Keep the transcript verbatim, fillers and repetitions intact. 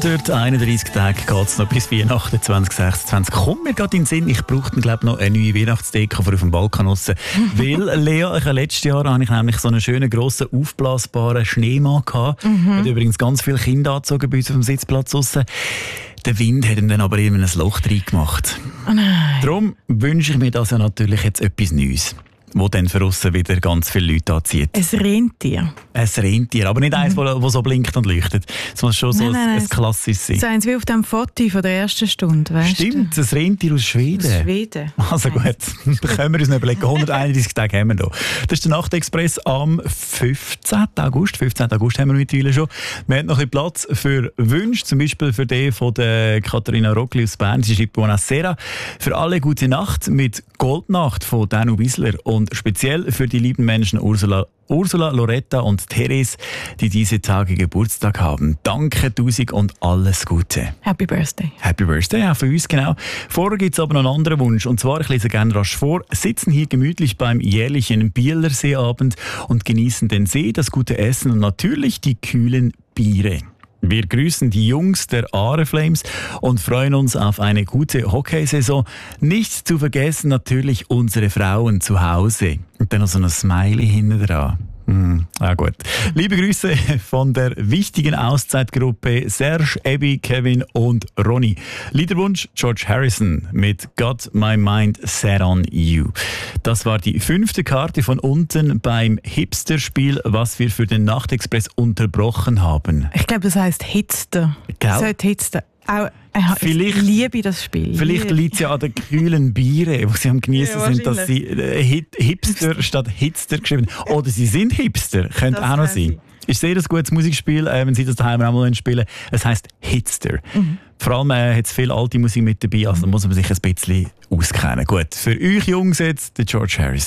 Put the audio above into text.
hunderteinunddreissig Tage geht es noch bis Weihnachten zwanzig sechsundzwanzig. Kommt mir gerade in den Sinn, ich brauchte glaube noch eine neue Weihnachtsdeko für auf dem Balkon raus. Weil, Lea, ich, letztes Jahr hatte ich nämlich so einen schönen, grossen, aufblasbaren Schneemann gehabt. Mhm. Hat übrigens ganz viele Kinder angezogen bei uns auf dem Sitzplatz draussen. Der Wind hat ihm dann aber immer ein Loch reingemacht. Oh nein. Darum wünsche ich mir das ja natürlich jetzt etwas Neues, wo dann für aussen wieder ganz viele Leute anzieht. Ein Rentier. Ein Rentier, aber nicht eins, das mhm. so blinkt und leuchtet. Es muss schon so nein, nein, ein, nein, ein klassisches sein. So eins wie auf dem Foto von der ersten Stunde, weißt Stimmt, du? ein Rentier aus Schweden. Aus Schweden. Also gut, dann können wir uns noch überlegen. hunderteinunddreissig Tage haben wir noch. Das ist der Nachtexpress am fünfzehnten August. fünfzehnten August haben wir mittlerweile schon. Wir haben noch ein bisschen Platz für Wünsche, zum Beispiel für den von der Katharina Rockli aus Bern. Sie schreibt Buonasera. Für alle gute Nacht mit Goldnacht von Danu Wiesler und speziell für die lieben Menschen Ursula Ursula, Loretta und Therese, die diese Tage Geburtstag haben. Danke tausend und alles Gute. Happy Birthday. Happy Birthday, auch für uns, genau. Vorher gibt es aber noch einen anderen Wunsch. Und zwar, ich lese gerne rasch vor, sitzen hier gemütlich beim jährlichen Bielerseeabend und genießen den See, das gute Essen und natürlich die kühlen Biere. Wir grüßen die Jungs der Aare Flames und freuen uns auf eine gute Hockeysaison. Nicht zu vergessen natürlich unsere Frauen zu Hause. Und dann noch so ein Smiley hinten dran. Hm, ah gut. Liebe Grüße von der wichtigen Auszeitgruppe Serge, Abby, Kevin und Ronny. Liederwunsch George Harrison mit Got My Mind Set on You. Das war die fünfte Karte von unten beim Hipster-Spiel, was wir für den Nachtexpress unterbrochen haben. Ich glaube, das heisst Hitster. Gell? So Hitster. Auch, äh, vielleicht, ich liebe das Spiel. Vielleicht liegt es ja an den kühlen Bieren, die sie am Genießen ja, sind, dass sie äh, Hit, Hipster statt Hitster geschrieben haben. Oder sie sind Hipster, könnte das auch noch sein. Ist sehr ein gutes Musikspiel, äh, wenn Sie das daheim auch mal spielen. Es heisst Hitster. Mhm. Vor allem äh, hat es viel alte Musik mit dabei, also da muss man sich ein bisschen auskennen. Gut, für euch Jungs jetzt der George Harrison.